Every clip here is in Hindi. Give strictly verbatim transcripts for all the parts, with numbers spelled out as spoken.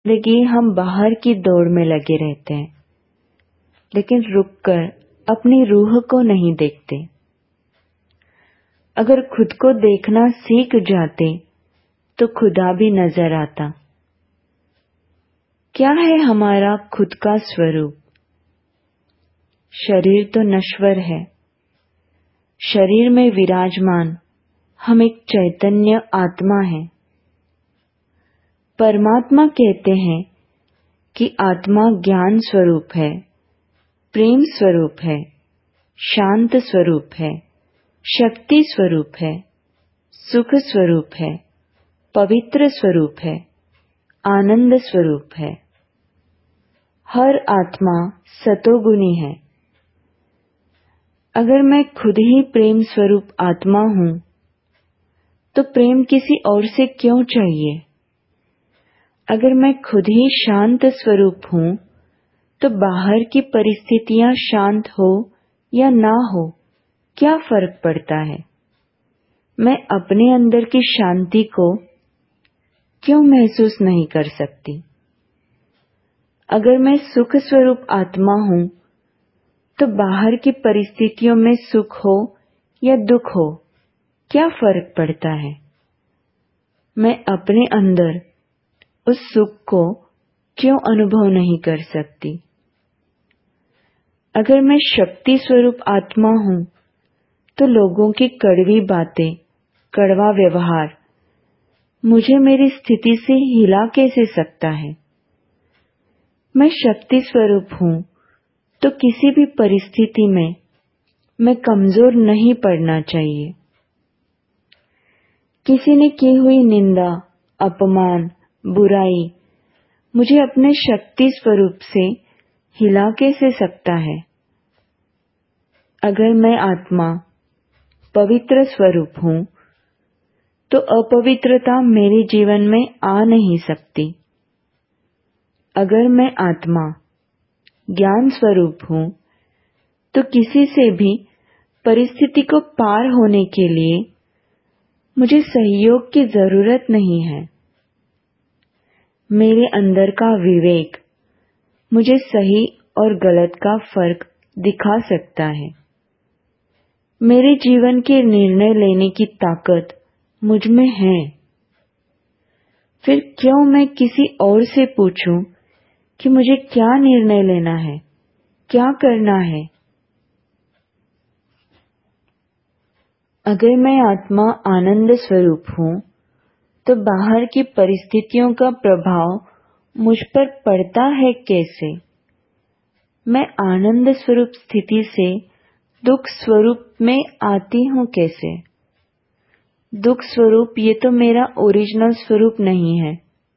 जिंदगी हम बाहर की दौड़ में लगे रहते हैं, लेकिन रुककर अपनी रूह को नहीं देखते। अगर खुद को देखना सीख जाते तो खुदा भी नजर आता। क्या है हमारा खुद का स्वरूप? शरीर तो नश्वर है। शरीर में विराजमान हम एक चैतन्य आत्मा हैं। परमात्मा कहते हैं कि आत्मा ज्ञान स्वरूप है, प्रेम स्वरूप है, शांत स्वरूप है, शक्ति स्वरूप है, सुख स्वरूप है, पवित्र स्वरूप है, आनंद स्वरूप है। हर आत्मा सतोगुणी है। अगर मैं खुद ही प्रेम स्वरूप आत्मा हूँ, तो प्रेम किसी और से क्यों चाहिए? अगर मैं खुद ही शांत स्वरूप हूँ, तो बाहर की परिस्थितियां शांत हो या ना हो, क्या फर्क पड़ता है? मैं अपने अंदर की शांति को क्यों महसूस नहीं कर सकती? अगर मैं सुख स्वरूप आत्मा हूँ, तो बाहर की परिस्थितियों में सुख हो या दुख हो, क्या फर्क पड़ता है? मैं अपने अंदर उस सुख को क्यों अनुभव नहीं कर सकती? अगर मैं शक्ति स्वरूप आत्मा हूँ, तो लोगों की कड़वी बातें, कड़वा व्यवहार मुझे मेरी स्थिति से हिला कैसे सकता है? मैं शक्ति स्वरूप हूँ, तो किसी भी परिस्थिति में मैं कमजोर नहीं पड़ना चाहिए। किसी ने की हुई निंदा, अपमान, बुराई मुझे अपने शक्ति स्वरूप से हिला कैसे सकता है? अगर मैं आत्मा पवित्र स्वरूप हूँ, तो अपवित्रता मेरे जीवन में आ नहीं सकती। अगर मैं आत्मा ज्ञान स्वरूप हूँ, तो किसी से भी परिस्थिति को पार होने के लिए मुझे सहयोग की जरूरत नहीं है। मेरे अंदर का विवेक मुझे सही और गलत का फर्क दिखा सकता है। मेरे जीवन के निर्णय लेने की ताकत मुझ में है। फिर क्यों मैं किसी और से पूछूं कि मुझे क्या निर्णय लेना है, क्या करना है? अगर मैं आत्मा आनंद स्वरूप हूँ, तो बाहर की परिस्थितियों का प्रभाव मुझ पर पड़ता है कैसे? मैं आनंद स्वरूप स्थिति से दुख स्वरूप में आती हूँ कैसे? दुख स्वरूप ये तो मेरा ओरिजिनल स्वरूप नहीं है।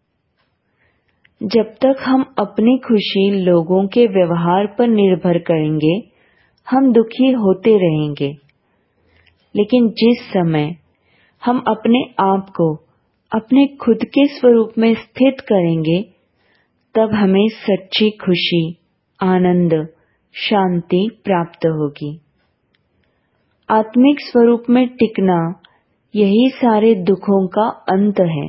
जब तक हम अपनी खुशी लोगों के व्यवहार पर निर्भर करेंगे, हम दुखी होते रहेंगे। लेकिन जिस समय हम अपने आप को अपने खुद के स्वरूप में स्थित करेंगे, तब हमें सच्ची खुशी, आनंद, शांति प्राप्त होगी। आत्मिक स्वरूप में टिकना यही सारे दुखों का अंत है।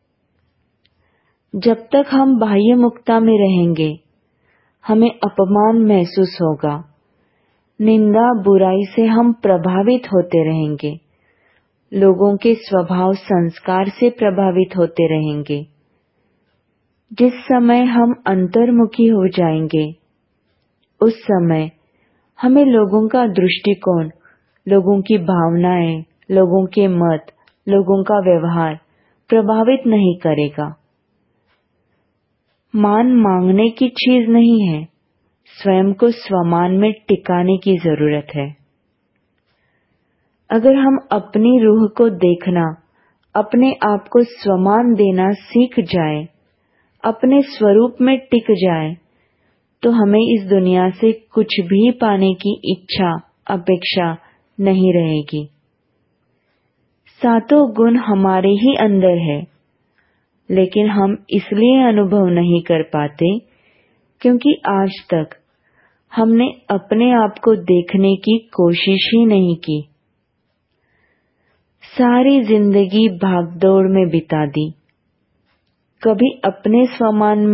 जब तक हम बाह्य मुक्ता में रहेंगे, हमें अपमान महसूस होगा। निंदा, बुराई से हम प्रभावित होते रहेंगे। लोगों के स्वभाव, संस्कार से प्रभावित होते रहेंगे। जिस समय हम अंतर्मुखी हो जाएंगे, उस समय हमें लोगों का दृष्टिकोण, लोगों की भावनाएं, लोगों के मत, लोगों का व्यवहार प्रभावित नहीं करेगा। मान मांगने की चीज नहीं है, स्वयं को स्वमान में टिकाने की जरूरत है। अगर हम अपनी रूह को देखना, अपने आप को स्वमान देना सीख जाए, अपने स्वरूप में टिक जाए, तो हमें इस दुनिया से कुछ भी पाने की इच्छा, अपेक्षा नहीं रहेगी। सातों गुण हमारे ही अंदर है, लेकिन हम इसलिए अनुभव नहीं कर पाते क्योंकि आज तक हमने अपने आप को देखने की कोशिश ही नहीं की। सारी जिंदगी भागदौड़ में बिता दी। कभी अपने स्वमान